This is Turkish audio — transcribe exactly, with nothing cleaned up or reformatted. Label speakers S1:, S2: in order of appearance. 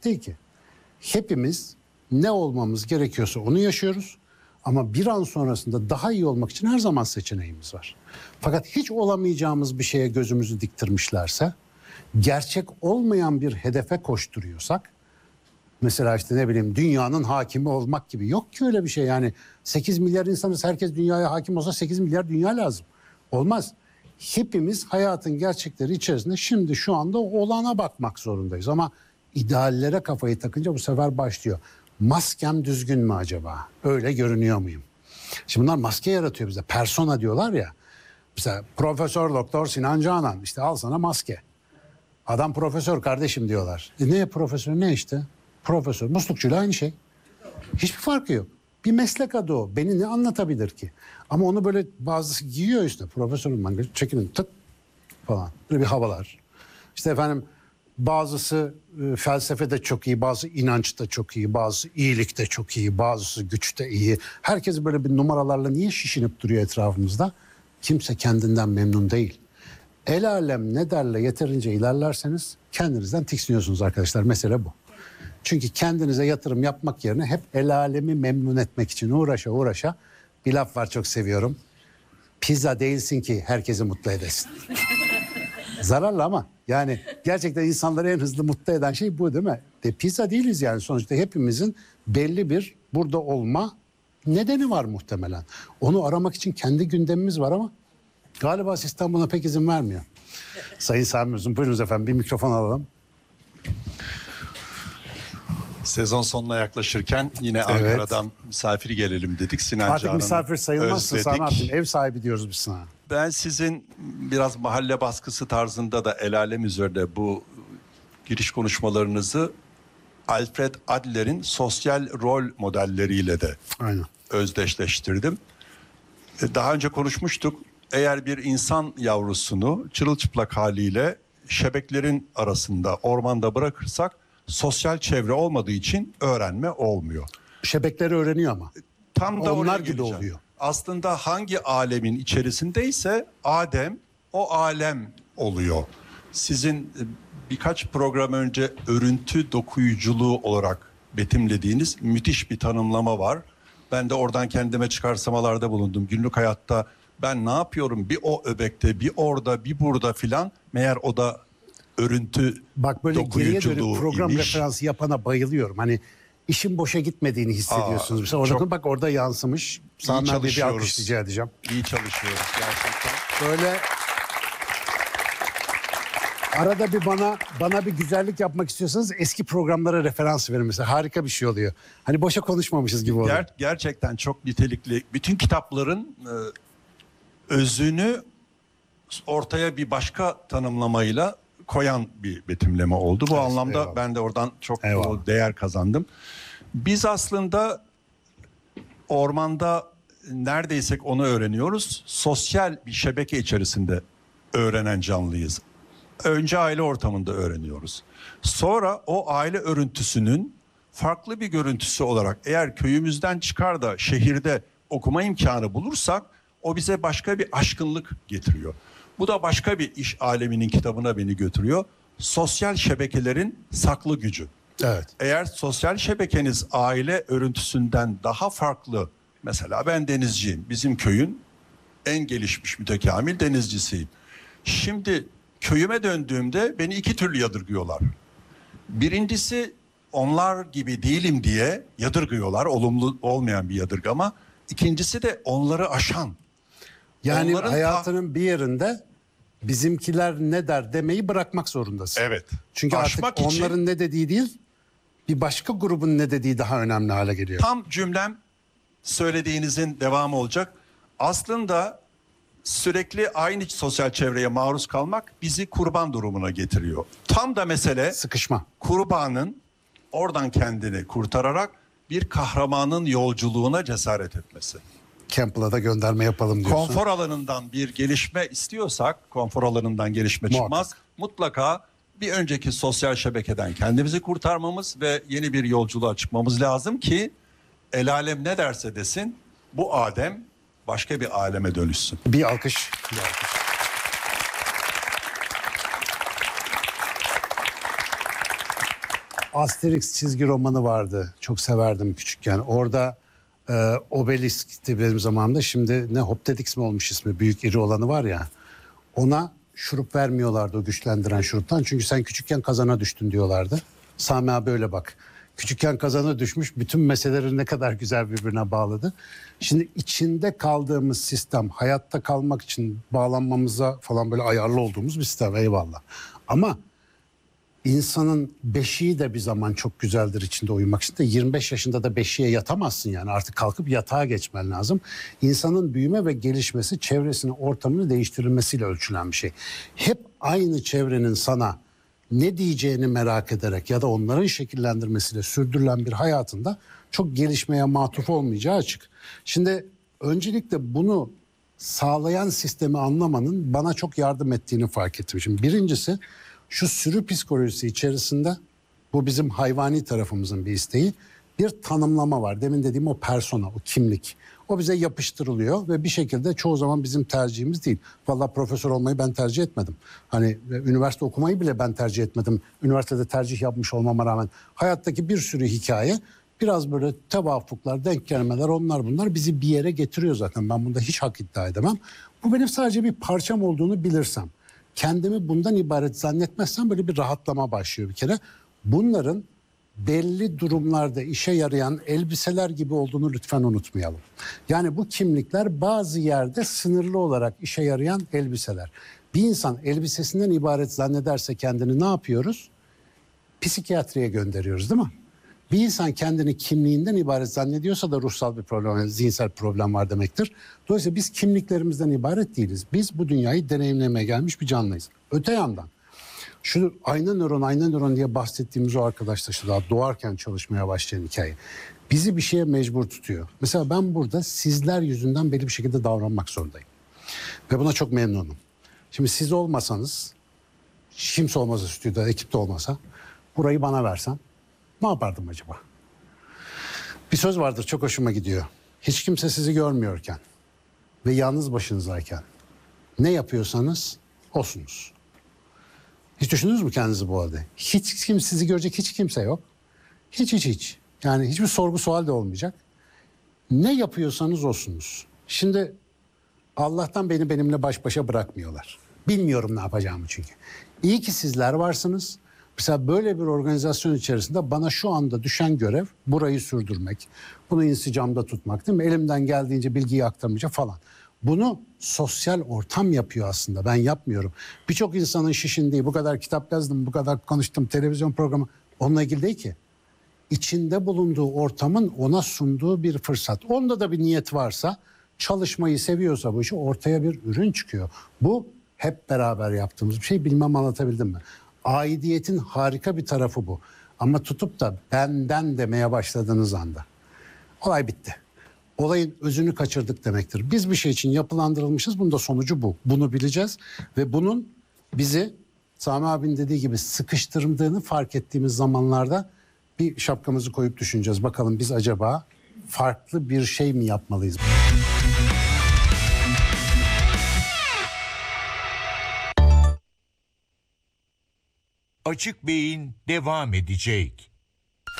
S1: değil ki. Hepimiz ne olmamız gerekiyorsa onu yaşıyoruz. Ama bir an sonrasında daha iyi olmak için her zaman seçeneğimiz var. Fakat hiç olamayacağımız bir şeye gözümüzü diktirmişlerse, gerçek olmayan bir hedefe koşturuyorsak, mesela işte ne bileyim dünyanın hakimi olmak gibi, yok ki öyle bir şey yani. sekiz milyar insanız, herkes dünyaya hakim olsa sekiz milyar dünya lazım. Olmaz. Hepimiz hayatın gerçekleri içerisinde şimdi şu anda olana bakmak zorundayız. Ama ideallere kafayı takınca bu sefer başlıyor. Maskem düzgün mü acaba? Öyle görünüyor muyum? Şimdi bunlar maske yaratıyor bize. Persona diyorlar ya. Mesela Profesör Doktor Sinan Canan, işte al sana maske. Adam profesör kardeşim diyorlar. E ne profesör, ne işte? Profesör. Muslukçuyla aynı şey. Hiçbir farkı yok. Bir meslek adı o. Beni ne anlatabilir ki? Ama onu böyle bazısı giyiyor işte. Profesörüm ben, çekinin tık falan. Böyle bir havalar. İşte efendim bazısı e, felsefede çok iyi, bazı inançta çok iyi, bazısı iyilikte çok iyi, bazısı güçte iyi. Herkes böyle bir numaralarla niye şişinip duruyor etrafımızda? Kimse kendinden memnun değil. El alem ne derle yeterince ilerlerseniz kendinizden tiksiniyorsunuz arkadaşlar. Mesele bu. Çünkü kendinize yatırım yapmak yerine hep el alemi memnun etmek için uğraşa uğraşa, bir laf var çok seviyorum. Pizza değilsin ki herkesi mutlu edesin. Zararlı ama yani gerçekten insanları en hızlı mutlu eden şey bu değil mi? De pizza değiliz yani, sonuçta hepimizin belli bir burada olma nedeni var muhtemelen. Onu aramak için kendi gündemimiz var ama galiba sistem buna pek izin vermiyor. Sayın Sami Uzun, buyurunuz efendim, bir mikrofon alalım.
S2: Sezon sonuna yaklaşırken yine evet, Ankara'dan misafir gelelim dedik. Sinan
S1: Artık
S2: Canan'ı
S1: misafir sayılmazsın
S2: özledik.
S1: Sanat'ın, ev sahibi diyoruz biz sana.
S2: Ben sizin biraz mahalle baskısı tarzında da el alem üzerinde bu giriş konuşmalarınızı Alfred Adler'in sosyal rol modelleriyle de
S1: Aynen.
S2: özdeşleştirdim. Daha önce konuşmuştuk. Eğer bir insan yavrusunu çırılçıplak haliyle şebeklerin arasında, ormanda bırakırsak sosyal çevre olmadığı için öğrenme olmuyor.
S1: Şebekleri öğreniyor ama.
S2: Tam da
S1: onlar
S2: oraya
S1: gibi
S2: geleceğim.
S1: oluyor.
S2: Aslında hangi alemin içerisindeyse Adem o alem oluyor. Sizin birkaç program önce örüntü dokuyuculuğu olarak betimlediğiniz müthiş bir tanımlama var. Ben de oradan kendime çıkarsamalarda bulundum. Günlük hayatta ben ne yapıyorum? Bir o öbekte, bir orada, bir burada filan. Meğer o da örüntü
S1: Bak böyle geriye dönüp program
S2: imiş.
S1: referansı yapana bayılıyorum. Hani işin boşa gitmediğini hissediyorsunuz.
S2: Aa,
S1: Mesela orada
S2: çok,
S1: bak orada yansımış. Sağından bir, bir alkış rica edeceğim.
S2: İyi çalışıyoruz gerçekten.
S1: Böyle arada bir bana bana bir güzellik yapmak istiyorsanız eski programlara referans verin mesela. Harika bir şey oluyor. Hani boşa konuşmamışız gibi oluyor.
S2: Ger gerçekten çok nitelikli. Bütün kitapların e, özünü ortaya bir başka tanımlamayla koyan bir betimleme oldu. Bu evet, anlamda eyvallah. Ben de oradan çok eyvallah. değer kazandım. Biz aslında ormanda neredeysek onu öğreniyoruz. Sosyal bir şebeke içerisinde öğrenen canlıyız. Önce aile ortamında öğreniyoruz. Sonra o aile örüntüsünün farklı bir görüntüsü olarak eğer köyümüzden çıkar da şehirde okuma imkanı bulursak o bize başka bir aşkınlık getiriyor. Bu da başka bir iş aleminin kitabına beni götürüyor. Sosyal şebekelerin saklı gücü.
S1: Evet.
S2: Eğer sosyal şebekeniz aile örüntüsünden daha farklı, mesela ben denizciyim. Bizim köyün en gelişmiş mütekamil denizcisiyim. Şimdi köyüme döndüğümde beni iki türlü yadırgıyorlar. Birincisi onlar gibi değilim diye yadırgıyorlar. Olumlu olmayan bir yadırgama. İkincisi de onları aşan.
S1: Yani
S2: onların
S1: hayatının bir yerinde bizimkiler ne der demeyi bırakmak zorundasın.
S2: Evet.
S1: Çünkü
S2: aşmak
S1: artık onların
S2: için,
S1: ne dediği değil, bir başka grubun ne dediği daha önemli hale geliyor.
S2: Tam cümlem söylediğinizin devamı olacak. Aslında sürekli aynı sosyal çevreye maruz kalmak bizi kurban durumuna getiriyor. Tam da mesele
S1: sıkışma.
S2: Kurbanın oradan kendini kurtararak bir kahramanın yolculuğuna cesaret etmesi.
S1: Campbell'a da gönderme yapalım diyorsun.
S2: Konfor alanından bir gelişme istiyorsak, konfor alanından gelişme çıkmaz. Muhakkak. Mutlaka bir önceki sosyal şebekeden kendimizi kurtarmamız ve yeni bir yolculuğa çıkmamız lazım ki el alem ne derse desin bu Adem başka bir aleme dönüşsün.
S1: Bir alkış. Bir alkış. Asterix çizgi romanı vardı. Çok severdim küçükken. Orada e, Obelix'ti benim zamanımda. Şimdi ne Hoptedix mi olmuş ismi? Büyük iri olanı var ya. Ona şurup vermiyorlardı, o güçlendiren şuruptan. Çünkü sen küçükken kazana düştün diyorlardı. Sami abi öyle bak. Küçükken kazana düşmüş, bütün meseleleri ne kadar güzel birbirine bağladı. Şimdi içinde kaldığımız sistem, hayatta kalmak için bağlanmamıza falan böyle ayarlı olduğumuz bir sistem, eyvallah. Ama insanın beşiği de bir zaman çok güzeldir içinde uyumak için de. yirmi beş yaşında da beşiğe yatamazsın yani, artık kalkıp yatağa geçmen lazım. İnsanın büyüme ve gelişmesi çevresini, ortamını değiştirilmesiyle ölçülen bir şey. Hep aynı çevrenin sana ne diyeceğini merak ederek ya da onların şekillendirmesiyle sürdürülen bir hayatında çok gelişmeye matuf olmayacağı açık. Şimdi öncelikle bunu sağlayan sistemi anlamanın bana çok yardım ettiğini fark ettim. Şimdi birincisi, şu sürü psikolojisi içerisinde, bu bizim hayvani tarafımızın bir isteği, bir tanımlama var. Demin dediğim o persona, o kimlik. O bize yapıştırılıyor ve bir şekilde çoğu zaman bizim tercihimiz değil. Vallahi profesör olmayı ben tercih etmedim. Hani üniversite okumayı bile ben tercih etmedim. Üniversitede tercih yapmış olmama rağmen hayattaki bir sürü hikaye, biraz böyle tevafuklar, denk gelmeler, onlar bunlar bizi bir yere getiriyor zaten. Ben bunda hiç hak iddia edemem. Bu benim sadece bir parçam olduğunu bilirsem, kendimi bundan ibaret zannetmezsem böyle bir rahatlama başlıyor bir kere. Bunların belli durumlarda işe yarayan elbiseler gibi olduğunu lütfen unutmayalım. Yani bu kimlikler bazı yerde sınırlı olarak işe yarayan elbiseler. Bir insan elbisesinden ibaret zannederse kendini ne yapıyoruz? Psikiyatriye gönderiyoruz, değil mi? Bir insan kendini kimliğinden ibaret zannediyorsa da ruhsal bir problem, yani zihinsel problem var demektir. Dolayısıyla biz kimliklerimizden ibaret değiliz. Biz bu dünyayı deneyimlemeye gelmiş bir canlıyız. Öte yandan şu ayna nöron, ayna nöron diye bahsettiğimiz o arkadaşlar, işte daha doğarken çalışmaya başlayan hikaye, bizi bir şeye mecbur tutuyor. Mesela ben burada sizler yüzünden belli bir şekilde davranmak zorundayım. Ve buna çok memnunum. Şimdi siz olmasanız, kimse olmasa, stüdyoda, ekipte olmasa, burayı bana versen ne yapardım acaba? Bir söz vardır, çok hoşuma gidiyor. Hiç kimse sizi görmüyorken ve yalnız başınızdayken ne yapıyorsanız olsunuz. Hiç düşündünüz mü kendinizi bu halde? Hiç kim sizi görecek, hiç kimse yok. Hiç hiç hiç. Yani hiçbir sorgu sual de olmayacak. Ne yapıyorsanız olsunuz. Şimdi Allah'tan beni benimle baş başa bırakmıyorlar. Bilmiyorum ne yapacağımı çünkü. İyi ki sizler varsınız. Mesela böyle bir organizasyon içerisinde bana şu anda düşen görev burayı sürdürmek. Bunu insicamda tutmak, değil mi? Elimden geldiğince bilgiyi aktarmayacak falan. Bunu sosyal ortam yapıyor aslında. Ben yapmıyorum. Birçok insanın şişindiği, bu kadar kitap yazdım, bu kadar konuştum, televizyon programı, onunla ilgili değil ki. İçinde bulunduğu ortamın ona sunduğu bir fırsat. Onda da bir niyet varsa, çalışmayı seviyorsa bu işi, ortaya bir ürün çıkıyor. Bu hep beraber yaptığımız bir şey. Bilmem anlatabildim mi? Aidiyetin harika bir tarafı bu. Ama tutup da benden demeye başladığınız anda olay bitti. Olayın özünü kaçırdık demektir. Biz bir şey için yapılandırılmışız. Bunun da sonucu bu. Bunu bileceğiz ve bunun bizi Sami abinin dediği gibi sıkıştırdığını fark ettiğimiz zamanlarda bir şapkamızı koyup düşüneceğiz. Bakalım biz acaba farklı bir şey mi yapmalıyız?
S3: Açık Beyin devam edecek.